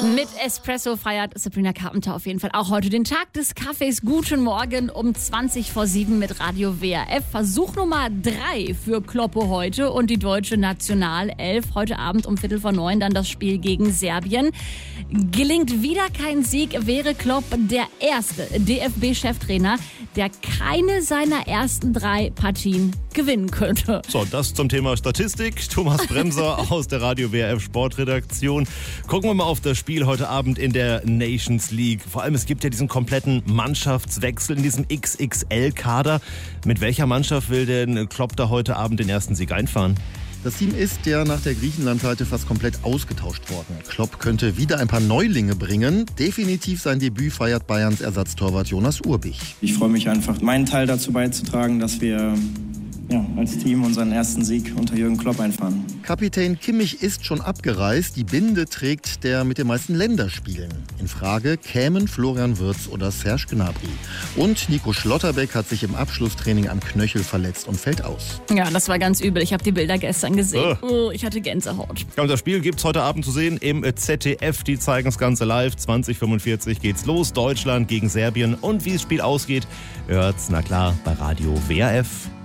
Mit Espresso feiert Sabrina Carpenter auf jeden Fall auch heute den Tag des Kaffees. Guten Morgen um 7:20 mit Radio WRF. Versuch Nummer 3 für Kloppo heute und die deutsche Nationalelf. Heute Abend um 8:45 dann das Spiel gegen Serbien. Gelingt wieder kein Sieg, wäre Klopp der erste DFB-Cheftrainer, der keine seiner ersten 3 Partien gewinnen könnte. So, das zum Thema Statistik. Thomas Bremser aus der Radio WRF Sportredaktion. Gucken wir mal auf das Spiel heute Abend in der Nations League. Vor allem, es gibt ja diesen kompletten Mannschaftswechsel in diesem XXL-Kader. Mit welcher Mannschaft will denn Klopp da heute Abend den ersten Sieg einfahren? Das Team ist ja nach der Griechenland-Seite fast komplett ausgetauscht worden. Klopp könnte wieder ein paar Neulinge bringen. Definitiv sein Debüt feiert Bayerns Ersatztorwart Jonas Urbich. Ich freue mich einfach, meinen Teil dazu beizutragen, dass wir als Team unseren ersten Sieg unter Jürgen Klopp einfahren. Kapitän Kimmich ist schon abgereist. Die Binde trägt der mit den meisten Länderspielen. In Frage kämen Florian Wirtz oder Serge Gnabry. Und Nico Schlotterbeck hat sich im Abschlusstraining am Knöchel verletzt und fällt aus. Ja, das war ganz übel. Ich habe die Bilder gestern gesehen. Ich hatte Gänsehaut. Und das Spiel gibt es heute Abend zu sehen im ZDF. Die zeigen das Ganze live. 20:45 geht's los. Deutschland gegen Serbien. Und wie das Spiel ausgeht, hört's, na klar, bei Radio WRF.